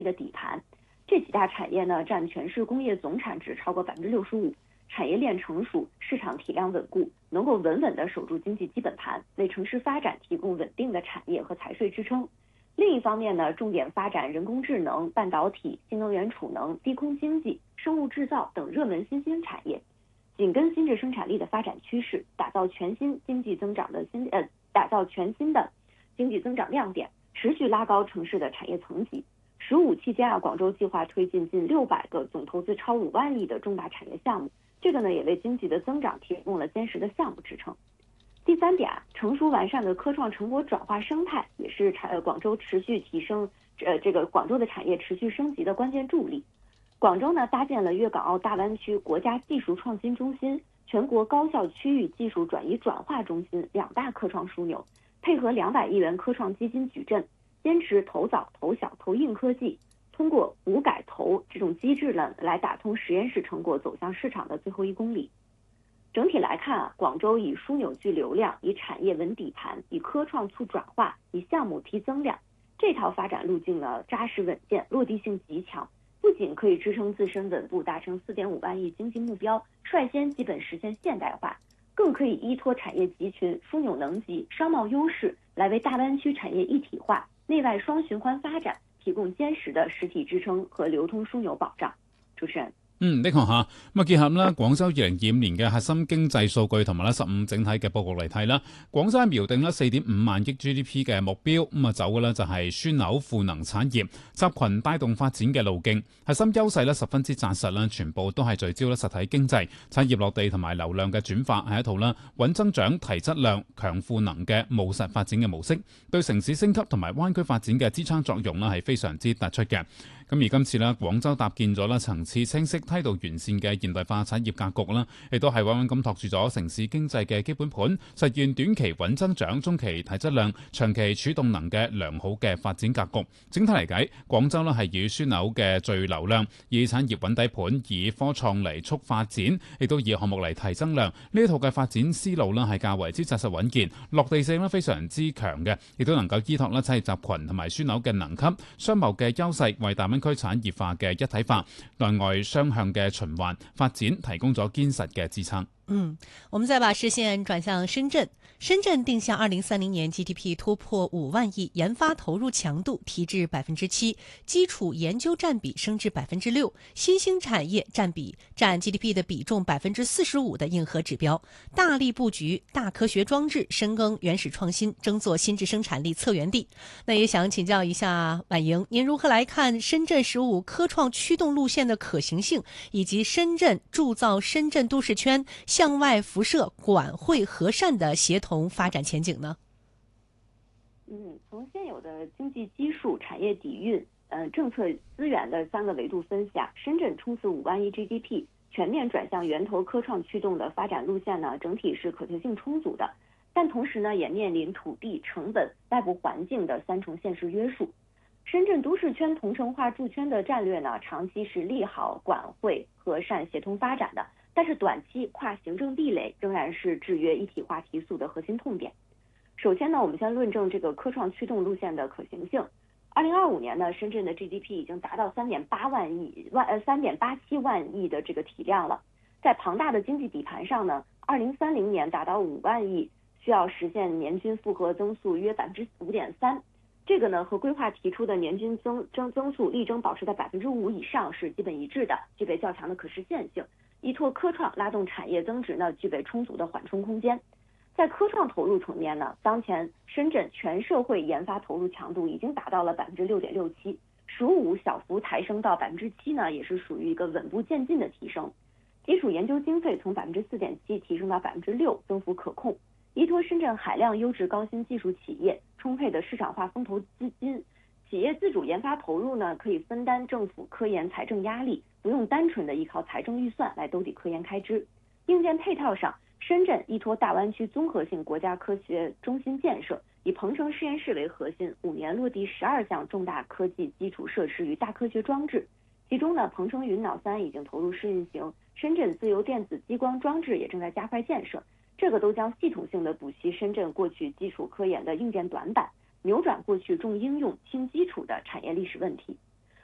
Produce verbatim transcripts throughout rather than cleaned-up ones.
的底盘。这几大产业呢，占全市工业总产值超过百分之六十五，产业链成熟，市场体量稳固，能够稳稳地守住经济基本盘，为城市发展提供稳定的产业和财税支撑。另一方面呢，重点发展人工智能、半导体、新能源储能、低空经济、生物制造等热门新兴产业，紧跟新质生产力的发展趋势，打造全新经济增长的新呃，打造全新的经济增长亮点，持续拉高城市的产业层级。十五期间啊，广州计划推进近六百个总投资超五万亿的重大产业项目，这个呢也为经济的增长提供了坚实的项目支撑。第三点啊，成熟完善的科创成果转化生态也是产呃广州持续提升呃这个广州的产业持续升级的关键助力。广州呢搭建了粤港澳大湾区国家技术创新中心、全国高校区域技术转移转化中心两大科创枢纽，配合两百亿元科创基金矩阵，坚持投早、投小、投硬科技，通过补改投这种机制呢，来打通实验室成果走向市场的最后一公里。整体来看啊，广州以枢纽聚流量，以产业稳底盘，以科创促转化，以项目提增量，这套发展路径呢扎实稳健，落地性极强，不仅可以支撑自身稳步达成四点五万亿经济目标，率先基本实现现代化，更可以依托产业集群、枢纽能级、商贸优势，来为大湾区产业一体化、内外双循环发展提供坚實嘅實體支撐和流通樞紐保障。主持人。 嗯，的確嚇，咁啊結合啦廣州二零二五年嘅核心經濟數據同埋咧十五整體嘅報告嚟睇啦，廣州瞄定咧四點五萬億 G D P 嘅目標，咁啊走嘅咧就係樞紐賦能產業，集群帶動發展嘅路徑，核心優勢咧十分之紮實啦，全部都係聚焦咧實體經濟、產業落地同埋流量嘅轉化，係一套啦穩增長、提質量、強賦能嘅務實發展嘅模式，對城市升級同埋灣區發展嘅支撐作用啦係非常之突出嘅。咁而今次咧，廣州搭建咗啦層次清晰、梯度完善嘅現代化產業格局啦，亦都係穩穩咁托住咗城市經濟嘅基本盤，實現短期穩增長、中期提質量、長期儲動能嘅良好嘅發展格局。整體嚟計，廣州咧係以樞紐嘅聚流量、以產業穩底盤、以科創嚟促發展，亦都以項目嚟提增量。呢一套嘅發展思路咧係較為之紮實穩健，落地性咧非常之強嘅，亦都能夠依託咧產業集群同埋樞紐嘅能級、商貿嘅優勢，為大灣區產業化嘅一體化、內外雙向嘅循環發展提供咗堅實嘅支撐。 嗯，我們再把視線轉向深圳。深圳定向二零三零年 G D P 突破五萬億，研發投入強度提至百分之七，基礎研究佔比升至百分之六，新興產業佔比佔 G D P 的比重百分之四十五的硬核指標，大力佈局大科學裝置，深耕原始創新，爭做新質生產力策源地。那也想請教一下婉瑩，您如何來看深圳十五科創驅動路線的可行性，以及深圳鑄造深圳都市圈向外輻射管匯和善的協同發展前景呢？ 嗯，從現有的經濟基數、產業底蘊、呃政策資源的三個維度分析啊，深圳衝刺五萬億 G D P， 全面轉向源頭科創驅動的發展路線呢，整體是可行性充足的，但同時呢，也面臨土地、成本、外部環境的三重現實約束。深圳都市圈同城化築圈的戰略呢，長期是利好管匯和善協同發展的。但是短期跨行政壁壘仍然是制約一體化提速的核心痛點。首先呢，我們先論證這個科創驅動路線的可行性。二零二五年呢，深圳的 G D P 已經達到三點八萬億萬呃三點八七萬億的這個體量了。在龐大的經濟底盤上呢，二零三零年達到五萬億，需要實現年均複合增速約百分之五點三。這個呢和規劃提出的年均增增增速力爭保持在百分之五以上是基本一致的，具備較強的可實現性。依托科創拉動產業增值呢，具備充足的緩衝空間。在科創投入層面呢，當前深圳全社會研發投入強度已經達到了百分之六點六七，十五小幅抬升到百分之七呢，也是屬於一個穩步漸進的提升。基礎研究經費從百分之四點七提升到百分之六，增幅可控。依托深圳海量優質高新技術企業，充沛的市場化風投資金，企業自主研發投入呢，可以分擔政府科研財政壓力，不用單純的依靠財政預算來兜底科研開支。硬件配套上，深圳依托大灣區綜合性國家科學中心建設，以鵬城實驗室為核心，五年落地十二項重大科技基礎設施與大科學裝置。其中呢，鵬城雲腦三已經投入試運行，深圳自由電子激光裝置也正在加快建設。這個都將系統性的補齊深圳過去基礎科研的硬件短板，扭轉過去重應用輕基礎的產業歷史問題。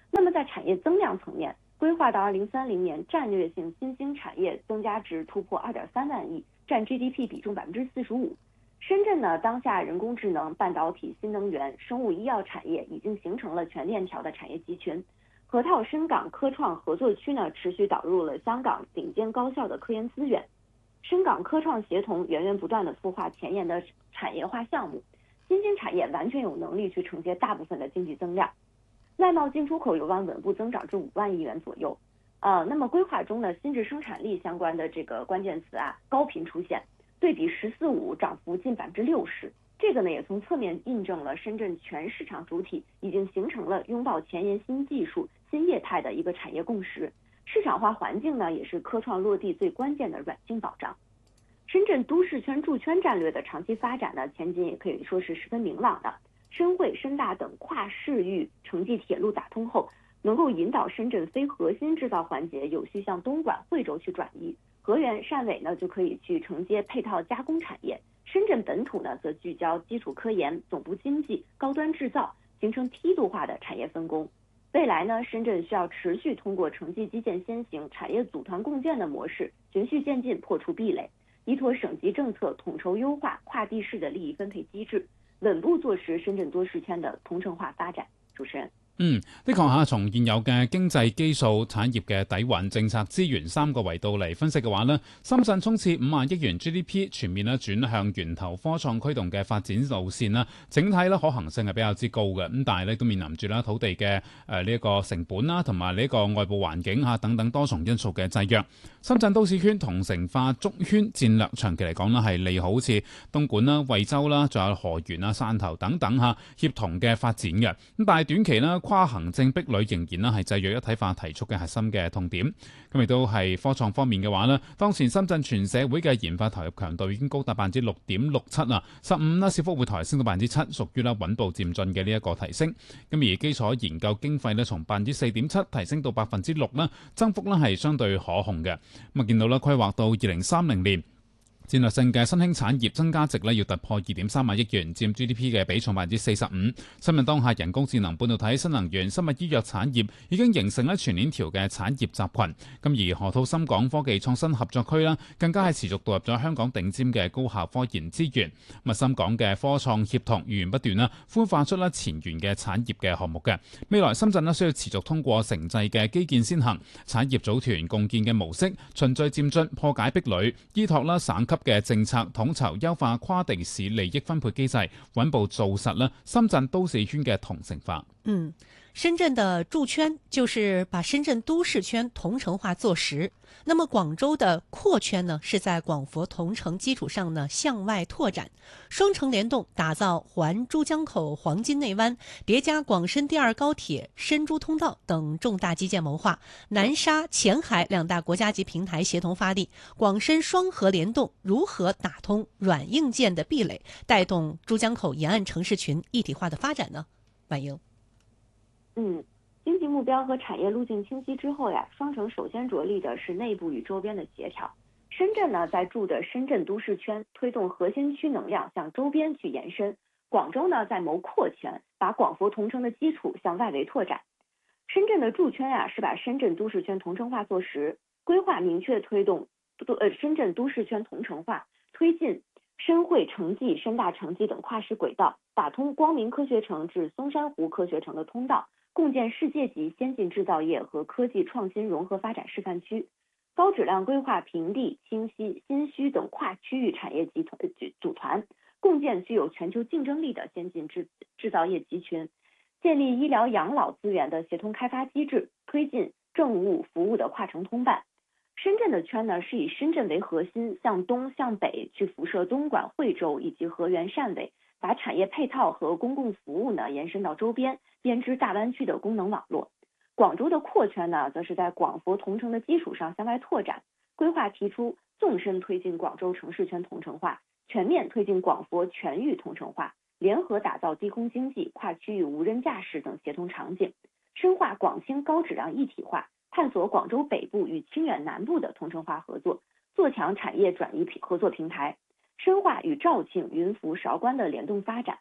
那么在产业增量层面，规划到二零三零年，战略性新兴产业增加值突破二点三万亿，占 G D P 比重百分之四十五。深圳呢，当下人工智能、半导体、新能源、生物医药产业已经形成了全链条的产业集群。河套深港科创合作区呢，持续导入了香港顶尖高校的科研资源。深港科创协同源源不断的孵化前沿的产业化项目，新兴产业完全有能力去承接大部分的经济增量。外贸进出口有望稳步增长至五万亿元左右。呃，那么规划中呢，新质生产力相关的这个关键词啊，高频出现，对比“十四五”涨幅近百分之六十。这个呢，也从侧面印证了深圳全市场主体已经形成了拥抱前沿新技术、新业态的一个产业共识。市场化环境呢，也是科创落地最关键的软性保障。深圳都市圈驻圈战略的长期发展呢，前景也可以说是十分明朗的。深汇、深大等跨市域城际铁路打通后，能够引导深圳非核心制造环节有序向东莞、惠州去转移。河源、汕尾呢，就可以去承接配套加工产业。深圳本土呢，则聚焦基础科研、总部经济、高端制造，形成梯度化的产业分工。未来呢，深圳需要持续通过城际基建先行、产业组团共建的模式，循序渐进破除壁垒，依托省级政策统筹優化跨地市的利益分配機制，穩步坐實深圳多市圈的同城化發展。主持人。 嗯，的確嚇，從現有嘅經濟基數、產業嘅底蘊、政策資源三個維度嚟分析嘅話呢，深圳衝刺五萬億元 G D P 全面咧轉向源頭科創驅動嘅發展路線啦，整體咧可行性係比較之高嘅。咁但係咧都面臨住啦土地嘅誒呢一個成本啦，同埋呢一個外部環境嚇等等多重因素嘅制約。深圳都市圈同城化築圈戰略長期嚟講呢係利好，好似東莞啦、惠州啦，仲有河源啊、汕頭等等嚇協同嘅發展嘅。咁但係短期呢，跨行政壁壘仍然啦係制約一體化提速嘅核心嘅痛點。咁亦都係科創方面嘅話呢，當前深圳全社會嘅研發投入強度已經高達百分之六點六七啦，十五啦小幅會抬升到百分之七，屬於啦穩步漸進嘅呢一個提升。咁而基礎研究經費呢，從百分之四點七提升到百分之六啦，增幅呢係相對可控嘅。咁啊見到啦，規劃到二零三零年。戰略性嘅新興產業增加值咧要突破二點三萬億元，佔 G D P 嘅比重百分之四十五。深圳當下人工智能、半導體、新能源、生物醫藥產業已經形成咧全鏈條嘅產業集群。咁而河套深港科技創新合作區啦，更加係持續導入咗香港頂尖嘅高校科研資源。咁啊，深港嘅科創協同源源不斷啦，孵化出啦前沿嘅產業嘅項目嘅。未來深圳咧需要持續通過城際嘅基建先行、產業組團共建嘅模式，循序漸進破解壁壘，依託啦省級嘅政策統籌優化跨地市利益分配機制，穩步做實啦深圳都市圈嘅同城化。 嗯，深圳的駐圈就是把深圳都市圈同城化做實。那麼廣州的擴圈呢，是在廣佛同城基礎上呢向外拓展，雙城聯動，打造環珠江口黃金內灣，疊加廣深第二高鐵、深珠通道等重大基建謀劃，南沙、前海兩大國家級平台協同發力，廣深雙河聯動，如何打通軟硬件的壁壘，帶動珠江口沿岸城市群一體化的發展呢？婉瑩。 嗯。经济目标和产业路径清晰之后呀，双城首先着力的是内部与周边的协调。深圳呢，在筑着深圳都市圈，推动核心区能量向周边去延伸。广州呢，在谋扩圈，把广佛同城的基础向外围拓展。深圳的驻圈呀，是把深圳都市圈同城化做实，规划明确推动呃深圳都市圈同城化，推进深汇城际、深大城际等跨市轨道，打通光明科学城至松山湖科学城的通道。共建世界级先进制造业和科技创新融合发展示范区，高质量规划平地、清溪、新区等跨区域产业集团组团，共建具有全球竞争力的先进制制造业集群，建立医疗养老资源的协同开发机制，推进政务服务的跨城通办。深圳的圈呢，是以深圳为核心，向东向北去辐射东莞、惠州以及河源、汕尾，把产业配套和公共服务呢延伸到周边，编织大湾区的功能网络。广州的扩圈呢，则是在广佛同城的基础上向外拓展，规划提出纵深推进广州城市圈同城化，全面推进广佛全域同城化，联合打造低空经济、跨区域无人驾驶等协同场景，深化广清高质量一体化，探索广州北部与清远南部的同城化合作，做强产业转移合作平台，深化与肇庆、云浮、韶关的联动发展，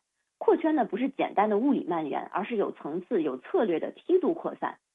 扩圈呢不是简单的物理蔓延，而是有层次、有策略的梯度扩散。